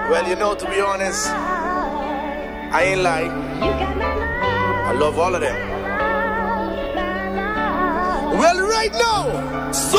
Well, you know, to be honest, I ain't lying. I love all of them. Well, right now,